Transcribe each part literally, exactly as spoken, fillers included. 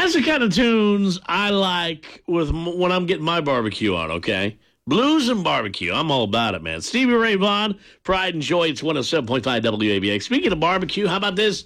That's the kind of tunes I like with when I'm getting my barbecue on, okay? Blues and barbecue. I'm all about it, man. Stevie Ray Vaughan, Pride and Joy. It's one oh seven point five W A B X. Speaking of barbecue, how about this?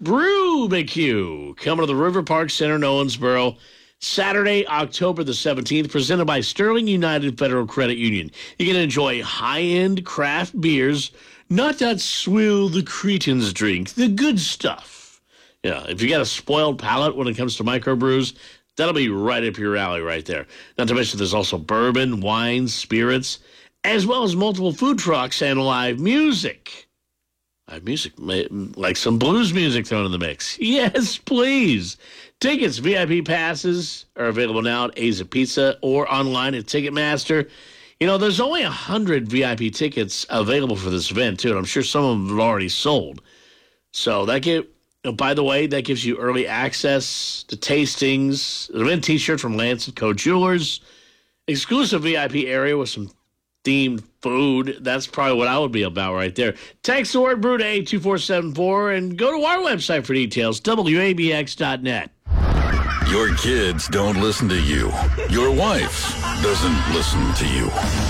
Brew-bacue. Coming to the River Park Center in Owensboro. Saturday, October the seventeenth, presented by Sterling United Federal Credit Union. You can enjoy high-end craft beers, not that swill the cretins drink, the good stuff. Yeah, if you got a spoiled palate when it comes to microbrews, that'll be right up your alley right there. Not to mention there's also bourbon, wine, spirits, as well as multiple food trucks and live music. Live music, like some blues music thrown in the mix. Yes, please. Tickets, V I P passes are available now at Aza Pizza or online at Ticketmaster. You know, there's only one hundred V I P tickets available for this event, too, and I'm sure some of them have already sold. So that get, by the way, that gives you early access to tastings, an event T-shirt from Lance and Co. Jewelers, exclusive V I P area with some themed food. That's probably what I would be about right there. Text the word brew to eight two four seven four and go to our website for details, W A B X dot net. Your kids don't listen to you. Your wife doesn't listen to you.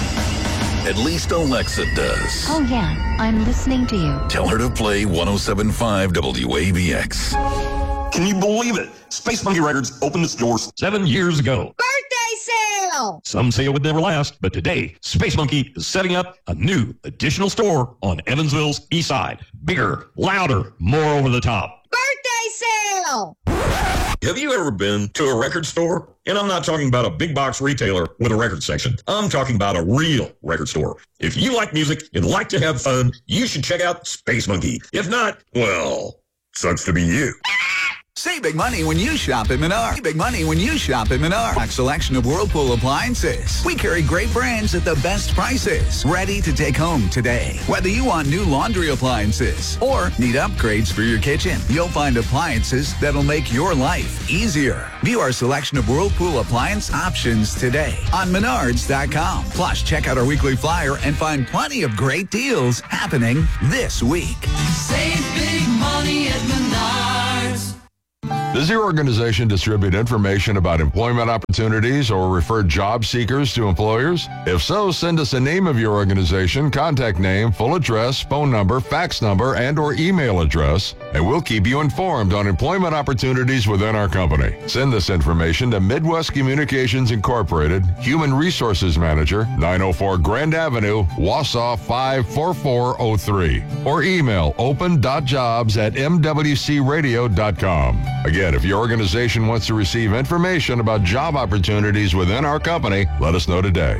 At least Alexa does. Oh, yeah. I'm listening to you. Tell her to play one oh seven point five W A B X. Can you believe it? Space Monkey Records opened its doors seven years ago. Birthday sale! Some say it would never last, but today, Space Monkey is setting up a new additional store on Evansville's east side. Bigger, louder, more over the top. Birthday sale! Have you ever been to a record store? And I'm not talking about a big box retailer with a record section. I'm talking about a real record store. If you like music and like to have fun, you should check out Space Monkey. If not, well, sucks to be you. Save big money when you shop at Menards. Save big money when you shop at Menards. A selection of Whirlpool appliances. We carry great brands at the best prices. Ready to take home today. Whether you want new laundry appliances or need upgrades for your kitchen, you'll find appliances that'll make your life easier. View our selection of Whirlpool appliance options today on Menards dot com. Plus, check out our weekly flyer and find plenty of great deals happening this week. Save big money at Menards. Does your organization distribute information about employment opportunities or refer job seekers to employers? If so, send us a name of your organization, contact name, full address, phone number, fax number, and or email address, and we'll keep you informed on employment opportunities within our company. Send this information to Midwest Communications Incorporated, Human Resources Manager, nine oh four Grand Avenue, Wausau five four four oh three, or email open.jobs at m w c radio dot com. Again, if your organization wants to receive information about job opportunities within our company, let us know today.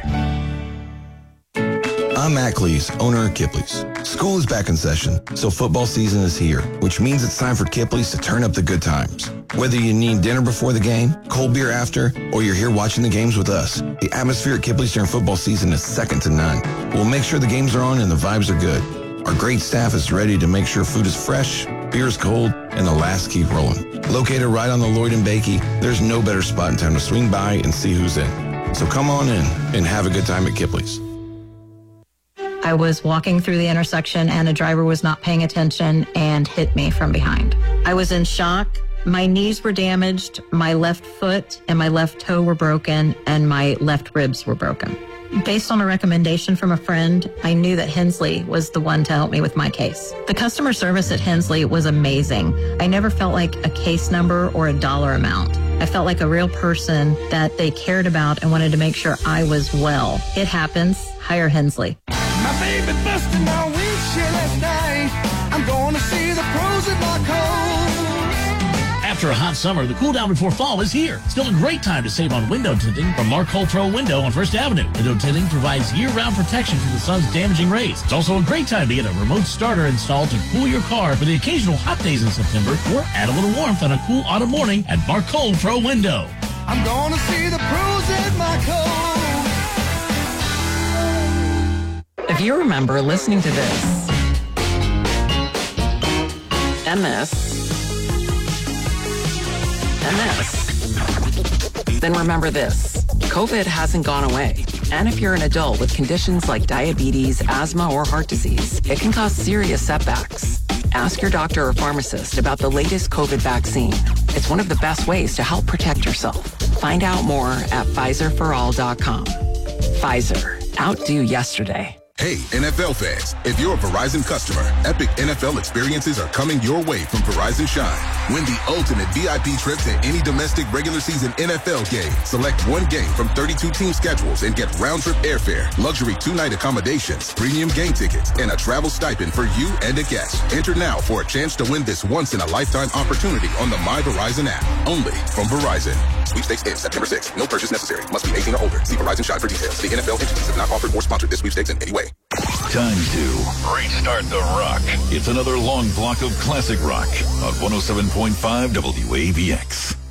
I'm Matt Cleese, owner of Kipley's. School is back in session, so football season is here, which means it's time for Kipley's to turn up the good times. Whether you need dinner before the game, cold beer after, or you're here watching the games with us, the atmosphere at Kipley's during football season is second to none. We'll make sure the games are on and the vibes are good. Our great staff is ready to make sure food is fresh, beer is cold, and the laughs keep rolling. Located right on the Lloyd and Bakey, there's no better spot in town to swing by and see who's in. So come on in and have a good time at Kipley's. I was walking through the intersection and a driver was not paying attention and hit me from behind. I was in shock. My knees were damaged, my left foot and my left toe were broken, and my left ribs were broken. Based on a recommendation from a friend, I knew that Hensley was the one to help me with my case. The customer service at Hensley was amazing. I never felt like a case number or a dollar amount. I felt like a real person that they cared about and wanted to make sure I was well. It happens. Hire Hensley. My baby busted my windshield last night. I'm going to see the pros at Marco. After a hot summer, the cool down before fall is here. Still a great time to save on window tinting from Marco Pro Window on First Avenue. Window tinting provides year-round protection from the sun's damaging rays. It's also a great time to get a remote starter installed to cool your car for the occasional hot days in September, or add a little warmth on a cool autumn morning at Marco Pro Window. I'm going to see the pros at Marco. If you remember listening to this, and this, and this, then remember this. COVID hasn't gone away. And if you're an adult with conditions like diabetes, asthma, or heart disease, it can cause serious setbacks. Ask your doctor or pharmacist about the latest COVID vaccine. It's one of the best ways to help protect yourself. Find out more at Pfizer for all dot com. Pfizer. Outdo yesterday. Hey, N F L fans, if you're a Verizon customer, epic N F L experiences are coming your way from Verizon Shine. Win the ultimate V I P trip to any domestic regular season N F L game. Select one game from thirty-two team schedules and get round-trip airfare, luxury two-night accommodations, premium game tickets, and a travel stipend for you and a guest. Enter now for a chance to win this once-in-a-lifetime opportunity on the My Verizon app. Only from Verizon. Sweepstakes ends September sixth. No purchase necessary. Must be eighteen or older. See Verizon Shine for details. The N F L entities have not offered or sponsored this sweepstakes in any way. Time to restart the rock. It's another long block of classic rock on one oh seven point five W A B X.